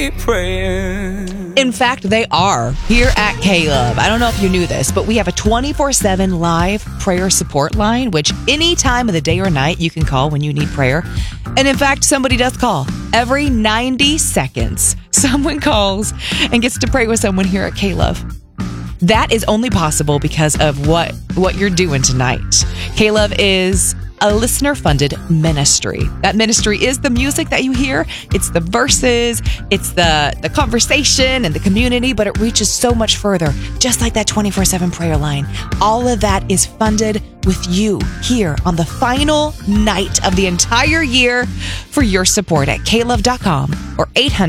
In fact, they are here at K-Love. I don't know if you knew this, but we have a 24/7 live prayer support line, which any time of the day or night you can call when you need prayer. And in fact, somebody does call. Every 90 seconds, someone calls and gets to pray with someone here at K-Love. That is only possible because of what you're doing tonight. K-Love is a listener-funded ministry. That ministry is the music that you hear. It's the verses, it's the conversation and the community, but it reaches so much further, just like that 24/7 prayer line. All of that is funded with you here on the final night of the entire year for your support at klove.com or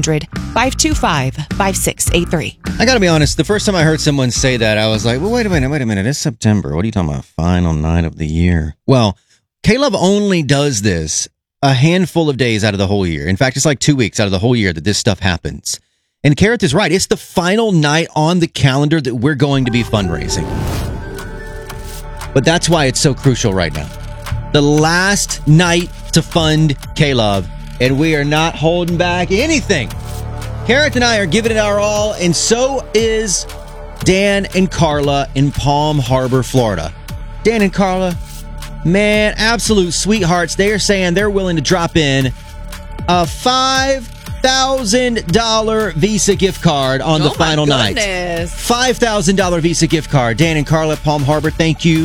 800-525-5683. I got to be honest, the first time I heard someone say that, I was like, well, wait a minute. It's September. What are you talking about? Final night of the year. Well, K-Love only does this a handful of days out of the whole year. In fact, it's like 2 weeks out of the whole year that this stuff happens. And Kareth is right. It's the final night on the calendar that we're going to be fundraising. But that's why it's so crucial right now. The last night to fund K-Love, and we are not holding back anything. Kareth and I are giving it our all, and so is Dan and Carla in Palm Harbor, Florida. Dan and Carla, man, absolute sweethearts. They are saying they're willing to drop in a $5,000 Visa gift card on the final night. $5,000 Visa gift card. Dan and Carla, Palm Harbor, thank you.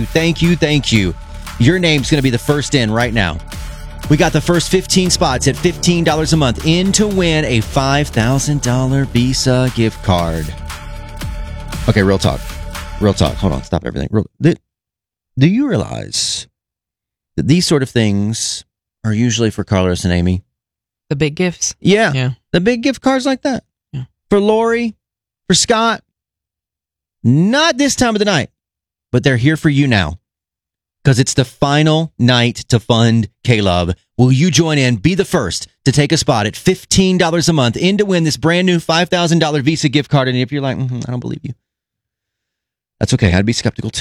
Your name's going to be the first in right now. We got the first 15 spots at $15 a month in to win a $5,000 Visa gift card. Okay, real talk. Hold on, stop everything. Do you realize that these sort of things are usually for Carlos and Amy? The big gifts? Yeah. The big gift cards like that. Yeah. For Lori, for Scott. Not this time of the night, but they're here for you now. Because it's the final night to fund K-Love. Will you join in? Be the first to take a spot at $15 a month in to win this brand new $5,000 Visa gift card. And if you're like, I don't believe you, that's okay. I'd be skeptical too.